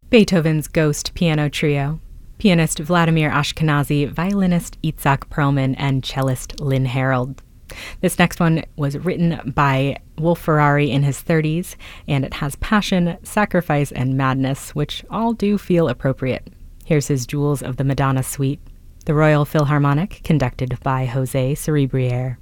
Beethoven's Ghost Piano Trio, pianist Vladimir Ashkenazy, violinist Itzhak Perlman, and cellist Lynn Harold. This next one was written by Wolf Ferrari in his 30s, and it has passion, sacrifice, and madness, which all do feel appropriate. Here's his Jewels of the Madonna Suite, the Royal Philharmonic, conducted by Jose Cerebriere.